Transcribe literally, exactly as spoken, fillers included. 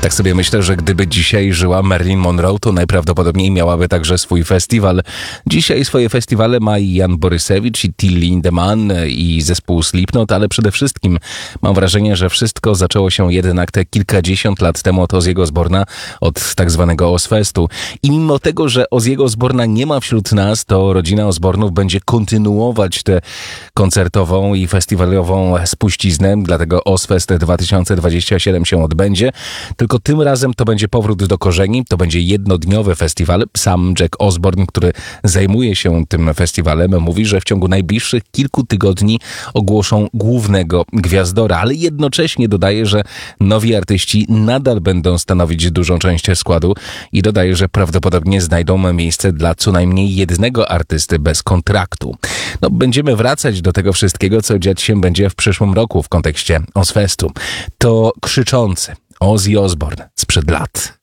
Tak sobie myślę, że gdyby dzisiaj żyła Marilyn Monroe, to najprawdopodobniej miałaby także swój festiwal. Dzisiaj swoje festiwale ma i Jan Borysewicz, i Till Lindemann, i zespół Slipknot, ale przede wszystkim mam wrażenie, że wszystko zaczęło się jednak te kilkadziesiąt lat temu od Ozzy'ego Osbourna, od tak zwanego Ozzfestu. I mimo tego, że Ozzy'ego Osbourna nie ma wśród nas, to rodzina Osbournów będzie kontynuować tę koncertową i festiwalową spuściznę, dlatego Ozzfest dwa tysiące dwudziesty siódmy się odbędzie. Tylko tym razem to będzie powrót do korzeni, to będzie jednodniowy festiwal. Sam Jack Osbourne, który zajmuje się tym festiwalem, mówi, że w ciągu najbliższych kilku tygodni ogłoszą głównego gwiazdora, ale jednocześnie dodaje, że nowi artyści nadal będą stanowić dużą część składu i dodaje, że prawdopodobnie znajdą miejsce dla co najmniej jednego artysty bez kontraktu. No, będziemy wracać do tego wszystkiego, co dziać się będzie w przyszłym roku w kontekście Ozzfestu. To krzyczący Ozzy Osbourne sprzed lat.